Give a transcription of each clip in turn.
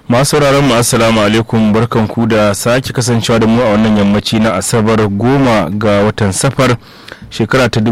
Masu sauraron mu assalamu alaikum, barkanku da sake kasancewa da mu a wannan yammaci na Asabar 10 ga watan Safar shekara ta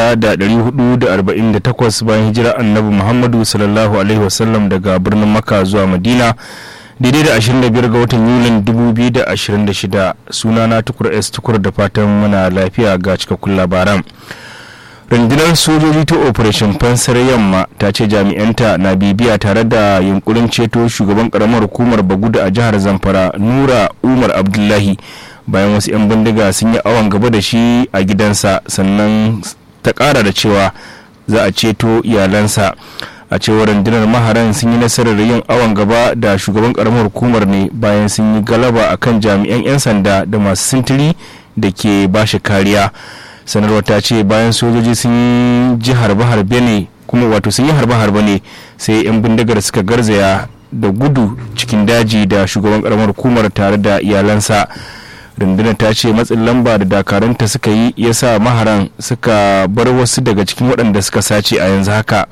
1448 bayan hijira Annabi Muhammadu sallallahu alaihi wasallam daga birnin Makka zuwa Madina, daidai da 25 ga watan Yulin 2026. Sunana Tukur S Tukur, da fatan muna lafiya ga cikakkun labaran. Rundunar sojoji ta Operation Fansar Yamma ta ce jami'anta na bibiya tare da yunkurin ceto shugaban karamar hukumar Bagudu a jihar Zamfara, Nura Umar Abdullahi, bayan wasu 'yan bindiga sun yi awon gaba da shi a gidansa, sannan ta kara da cewa za a ceto iyalansa. A cewar rundunar, maharan sun yi nasarar yin awon gaba da shugaban karamar hukumar ne bayan sun yi galaba akan jami'an 'yan sanda da masu sintiri da ke bashi kariya. Sanarwar ta ce bayan sojoji sun ji harbe-harbe ne, kuma wato sun yi harbe-harbe ne, sai 'yan bindigar suka garzaya da gudu cikin daji da shugaban karamar hukumar tare da iyalansa. Rundunar ta ce matsin lamba da dakaranta suka yi ya sa maharan suka bar wasu daga cikin waɗanda suka sace a yanzu haka.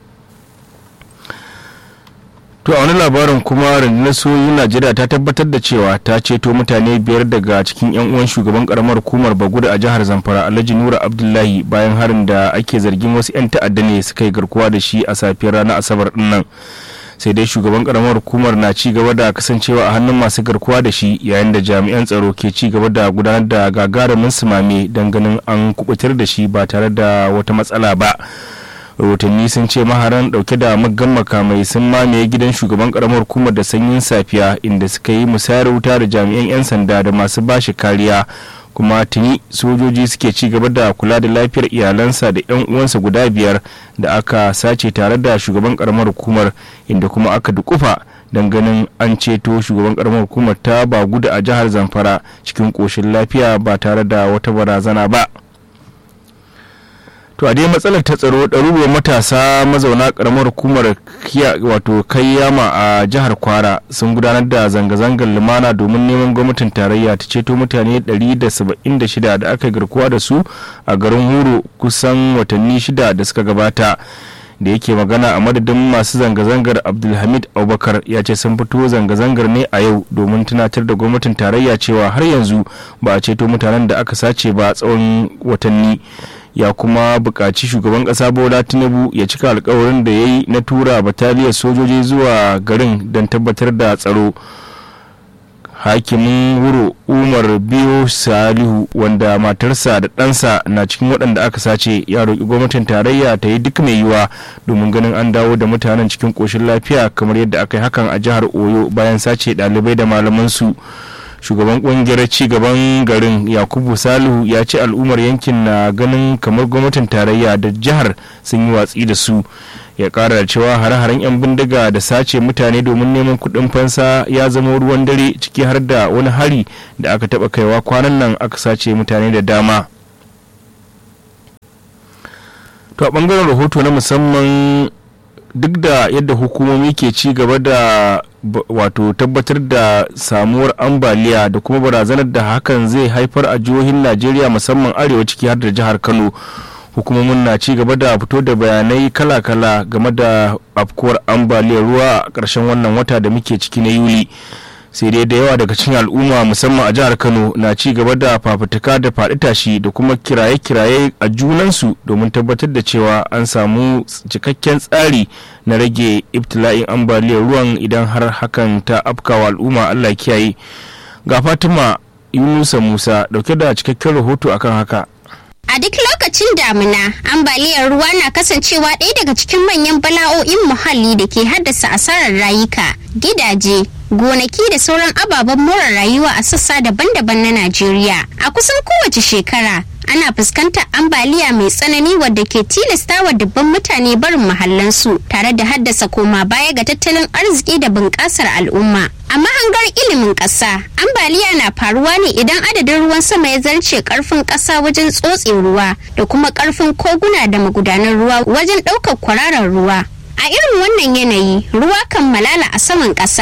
To a wani labarin kuma, rundunar sojojin Najeriya ta tabbatar da cewa ta ceto mutane 5 daga cikin 'yan uwan shugaban karamar hukumar Bagudu a jihar Zamfara, Alhaji Nura Abdullahi, bayan harin da ake zargin wasu 'yan ta'adda ne suka yi garkuwa da shi a safiyar ranar Asabar dinnan. Sai dai shugaban karamar hukumar na ci gaba da kasancewa a hannun masu garkuwa da shi, yayin da jami'an tsaro ke ci gaba da gudanar da gagarumin sumame don ganin an kubutar da shi ba tare da wata matsala ba. Rahotanni sun ce maharan dauke da muggan makamai sun mamaye gidan shugaban karamar hukumar da sanyin safiya, inda suka yi musayar wuta da jami'an 'yan sanda da masu bashi kariya, kuma tuni sojoji suke ci gaba da kula da lafiyar iyalansa da 'yan uwansa guda 5 da aka sace tare da shugaban karamar hukumar, inda kuma aka dukufa don ganin an ceto shugaban karamar hukumar ta Bagudu a jihar Zamfara cikin koshin lafiya ba tare da wata barazana ba. To a dai matsalar ta tsaro, ɗaruruwar matasa mazauna karamar hukumar wato Kayyama a jihar Kwara sun gudanar da zanga-zangar lumana domin neman gwamnatin tarayya ta ceto mutane 176 da aka garkuwa da su a garin Huro kusan watanni 6 da suka gabata. Da yake magana a madadin masu zanga-zangar, Abdulhamid Abubakar ya ce sun fito zanga-zangar ne a yau domin tunatar da gwamnatin tarayya cewa har yanzu ba a ceto mutanen da aka sace ba tsawon watanni. Ya kuma buƙaci shugaban ƙasa Bola Tinubu ya cika alkawarin da ya yi na tura bataliyar sojoji zuwa garin don tabbatar da tsaro. Hakimin Wuro Umar Biyo Salihu, wanda matarsa da ɗansa na cikin waɗanda aka sace, ya roƙi gwamnatin tarayya ta yi duk mai yiwa domin ganin an dawo da mutanen cikin ƙoshin lafiya kamar yadda aka yi hakan a jihar Oyo bayan sace ɗalibai da malamansu. Shugaban kungiyar ci gaban garin Yakubu Salihu ya ce al'ummar yankin na ganin kamar gwamnatin tarayya da jihar sun yi watsi da su. Ya kara da cewa hare-haren 'yan bindiga da sace mutane domin neman kuɗin fansa ya zama ruwan dare, ciki har da wani hari da aka taɓa kaiwa kwanan nan aka sace mutane da dama. To a ɓangaren rahoto na musamman, duk da yadda hukumomi ke ci gaba da wato tabbatar da samuwar ambaliya da kuma barazanar da hakan zai haifar a jihohin Najeriya musamman arewa ciki har da jihar Kano, hukumomin na ci gaba da fito da bayanai kala-kala game da afkuwar ambaliyar ruwa a ƙarshen wannan wata da muke ciki na Yuli. Sai dai da yawa daga cikin al'umma musamman a jihar Kano na ci gaba da fafutuka da faɗi tashi da kuma kiraye-kiraye a junansu domin tabbatar da cewa an samu cikakken tsari na rage ibtila'in ambaliyar ruwan idan har hakan ta afkawa al'umma. Allah kiyaye. Ga Fatima Yunusa Musa dauke da cikakken rahoto akan haka. A duk lokacin damina, ambaliyar ruwa na kasancewa ɗaya daga cikin manyan bala'o'in muhalli da ke haddasa asarar rayuka, gidaje, gonaki da sauran ababen more rayuwa a sassa daban-daban na Najeriya. A kusan kowace shekara, ana fuskantar ambaliya mai tsanani wadda ke tilastawa dubban mutane barin mahallansu tare da haddasa koma baya ga tattalin arziki da bunƙasar al'umma. A mahangar ilimin ƙasa, ambaliya na faruwa ne idan adadin ruwan sama ya zarce ƙarfin ƙasa wajen tsotse ruwa da kuma ƙarfin koguna da magudanan ruwa wajen ɗaukar kwararar ruwa. A irin wannan yanayi, ruwa kan malala a saman ƙasa,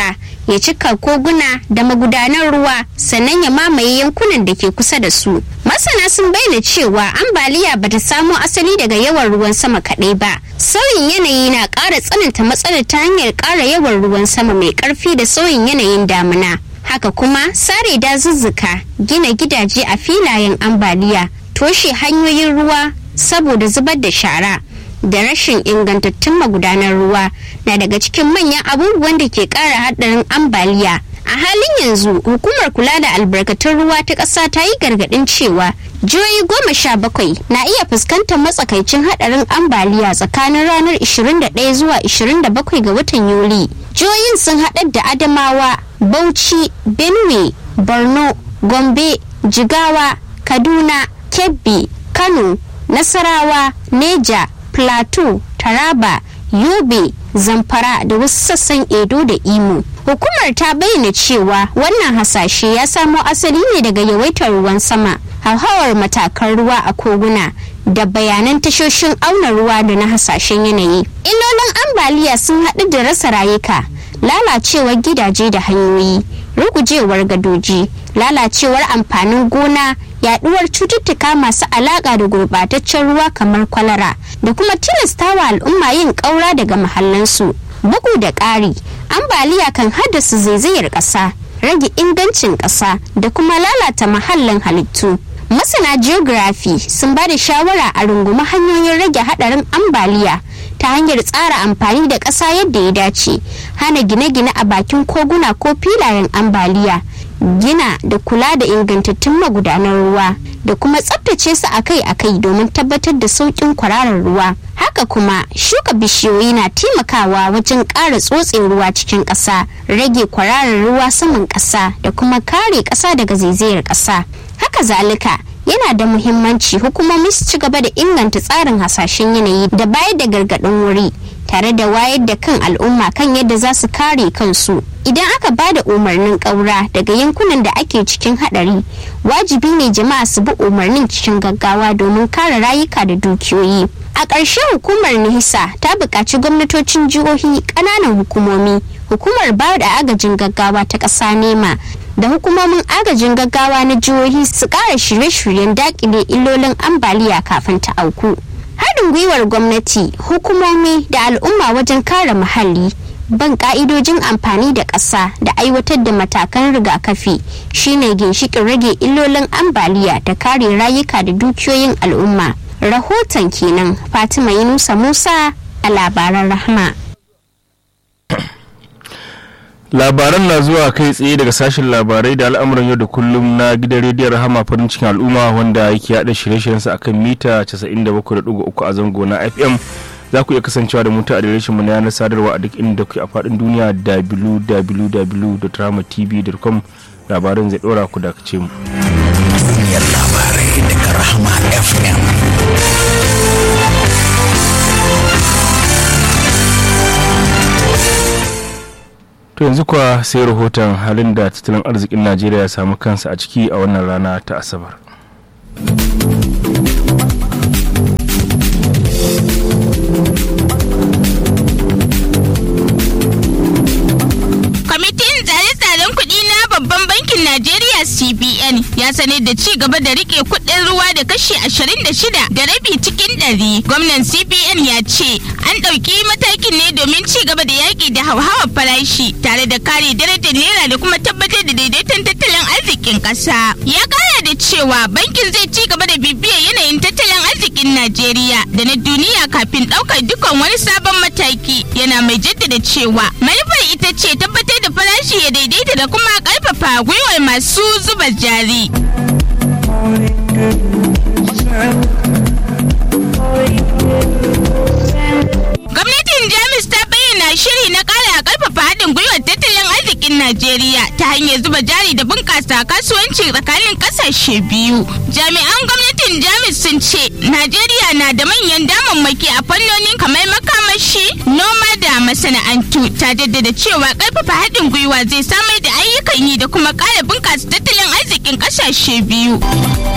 ya cika koguna da magudanan ruwa sannan ya mamaye yankunan da ke kusa da su. Masana sun bayyana cewa ambaliya bata samo asali daga yawan ruwan sama kaɗai ba. Sauyin yanayi na ƙara tsananta matsalar ta hanyar ƙara yawan ruwan sama mai ƙarfi da sauyin yanayin damina. Haka kuma sare dazuzzuka, gina gidaje a filayen ambaliya, toshe hanyoyin ruwa saboda zubar da shara da rashin ingantattun magudanar ruwa na daga cikin manyan abubuwan da ke ƙara haɗarin ambaliya. A halin yanzu hukumar kula da albarkatun ruwa ta ƙasa ta yi gargaɗin cewa jihohi 17 na iya fuskantar matsakaicin haɗarin ambaliya tsakanin ranar 21 zuwa 27 ga watan Yuli. Jihohin sun haɗar da Adamawa, Bauchi, Benue, Borno, Gombe, Jigawa, Kaduna, Kebbi, Kano, Nasarawa, Neja, Plateau, Taraba, Yobe, Zamfara da wasu sassan Edo da Imo. Hukumar ta bayyana cewa wannan hasashe ya samo asali ne daga yawaitar ruwan sama, hauhawar matakan ruwa a koguna da bayanan tashoshin auna ruwa da na hasashen yanayi. Illolin ambaliya sun haɗu da rasa rayuka, lalacewar gidaje da hanyoyi, rugujewar gadoji, lalacewar amfanin gona, yaduwar cututtuka masu alaka da gurbataccen ruwa kamar kwalara da kuma tilastawa al'umma yin ƙaura daga mahallansu. Bugu da ƙari, ambaliya kan haddasa zaizayar ƙasa, rage ingancin ƙasa da kuma lalata mahallin halittu. Masana geography sun ba da shawara a rungumi hanyoyin rage haɗarin ambaliya ta hanyar tsara amfani da ƙasa yadda ya dace, hana gine-gine a bakin koguna ko filayen ambaliya, gina da kula da ingantattun magudanar ruwa da kuma tsabtace su akai-akai domin tabbatar da sauƙin kwararar ruwa. Haka kuma shuka bishiyoyi na taimakawa wajen ƙara tsotsin ruwa cikin ƙasa, rage kwararar ruwa saman ƙasa da kuma kare ƙasa daga zaizayar ƙasa. Haka zalika yana da muhimmanci hukumomi su ci gaba da inganta tsarin hasashen yanayi da bayar da gargaɗin wuri tare da wayar da kan al'umma kan yadda za su kare kansu. Idan aka ba da umarnin ƙaura daga yankunan da ake cikin haɗari, wajibi ne jama'a su bi umarnin cikin gaggawa domin kare rayuka da dukiyoyi. A ƙarshe hukumar NIHSA ta buƙaci gwamnatocin jihohi, ƙananan hukumomi, hukumar ba da agajin gaggawa ta ƙasa NEMA da hukumomin agajin gaggawa na jihohi su ƙara shirye-shiryen daƙile illolin ambaliya kafin ta auku. Haɗin gwiwar gwamnati, hukumomi da al'umma wajen kare muhalli, ban ƙa'idojin amfani da ƙasa da aiwatar da matakan rigakafi shine ginshiƙin rage illolin ambaliya da kare rayuka da dukiyoyin al'umma. Rahoton kenan Fatima Yunusa Musa a labaran Rahma. Labaran na zuwa kai tsaye daga sashen labarai da al'amuran yau da kullum na gidan rediyon Rahama farin cikin al'umma wanda yake yada shirye-shiryensa akan mita 97.3 a zango na FM. Za ku iya kasancewa da mu ta adireshin mu na yanar sadarwa a duk inda kuke a faɗin duniya www.rahamatv.com. Labaran zai ɗora ku dakace mu. Duniyar labarai daga Rahama FM. To yanzu kuwa sai rahoton halin da tattalin arzikin Najeriya ya samu kansa a ciki a wannan rana ta Asabar. Kwamitin tsare-tsaren kuɗi na babban bankin Najeriya CBN ya sanar da ci gaba da rike kuɗin ruwa da kashi 26.5 cikin 100. Gwamnan CBN ya ce an ɗauki matakin ne domin ci gaba da yaƙi da hauhawar farashi tare da kare darajar naira da kuma tabbatar da daidaiton tattalin arzikin ƙasa. Ya ƙara da cewa bankin zai ci gaba da bibiyar yanayin tattalin arzikin Najeriya da na duniya kafin ɗaukar dukkan wani sabon mataki, yana mai jaddada cewa manufar ita ce tabbatar da farashi ya daidaita da kuma ƙarfafa gwiwar masu zuba jari. Gwamnatin Jamus ta bayyana shiri na ƙara ƙarfafa haɗin gwiwar tattalin arzikin Najeriya ta hanyar zuba jari da bunƙasa kasuwanci tsakanin ƙasashe biyu. Jami'an gwamnatin Jamus sun ce Najeriya na da manyan damammaki a fannonin kamar makamashi, noma da masana'antu. Ta jaddada cewa ƙarfafa haɗin gwiwa zai samar da ayyukan yi da kuma ƙara bunƙasa tattalin arzikin ƙasashe biyu.